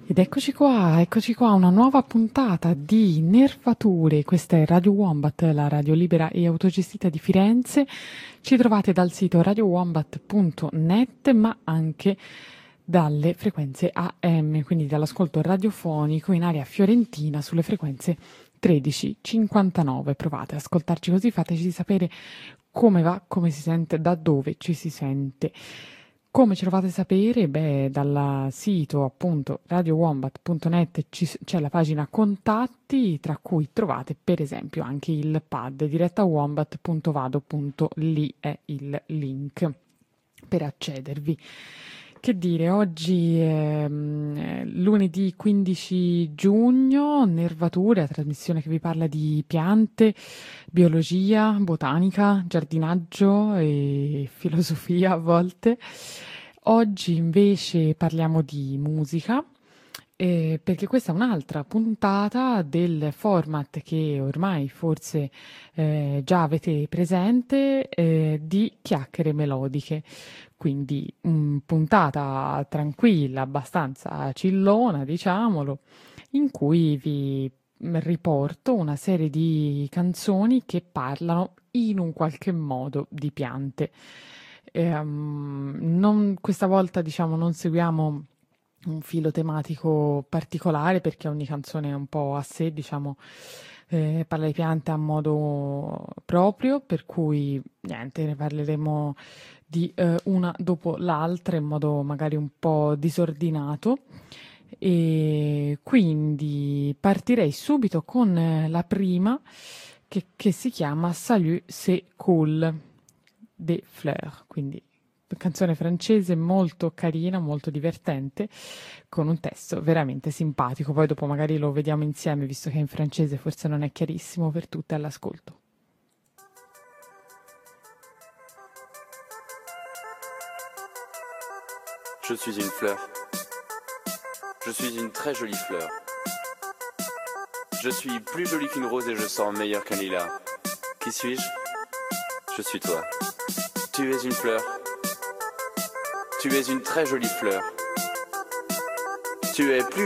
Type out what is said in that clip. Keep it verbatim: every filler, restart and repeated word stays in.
Ed eccoci qua, eccoci qua, una nuova puntata di Nervature. Questa è Radio Wombat, la radio libera e autogestita di Firenze. Ci trovate dal sito radio wombat punto net, ma anche dalle frequenze A M, quindi dall'ascolto radiofonico in area fiorentina sulle frequenze tredici cinquantanove. Provate ad ascoltarci così, fateci sapere come va, come si sente, da dove ci si sente. Come ce lo fate sapere? Beh, dal sito appunto radio wombat punto net ci- c'è la pagina contatti, tra cui trovate per esempio anche il pad diretta wombat punto vado punto li è il link per accedervi. Che dire, oggi è mm, lunedì quindici giugno, Nervature, la trasmissione che vi parla di piante, biologia, botanica, giardinaggio e filosofia a volte. Oggi invece parliamo di musica, eh, perché questa è un'altra puntata del format che ormai forse eh, già avete presente, eh, di chiacchiere melodiche. Quindi mh, puntata tranquilla, abbastanza chillona, diciamolo, in cui vi riporto una serie di canzoni che parlano in un qualche modo di piante. Ehm, non- questa volta, diciamo, non seguiamo un filo tematico particolare perché ogni canzone è un po' a sé, diciamo, eh, parla di piante a modo proprio, per cui niente, ne parleremo di eh, una dopo l'altra in modo magari un po' disordinato. E quindi partirei subito con eh, la prima che, che si chiama Salut, c'est cool des Fleurs, quindi canzone francese molto carina, molto divertente, con un testo veramente simpatico. Poi dopo magari lo vediamo insieme, visto che in francese forse non è chiarissimo per tutte all'ascolto. Je suis une fleur. Je suis une très jolie fleur. Je suis plus jolie qu'une rose et je sens meilleur qu'un lilas. Qui suis-je? Je suis toi. Tu es une fleur. Tu es une très jolie fleur. Tu es plus